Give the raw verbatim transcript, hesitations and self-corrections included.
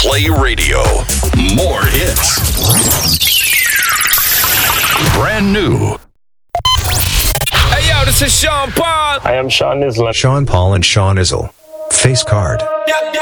Play Radio. More hits. Brand new. Hey, yo, this is Sean Paul. I am Sean Islam. Sean Paul and Sean Izzle. Face card.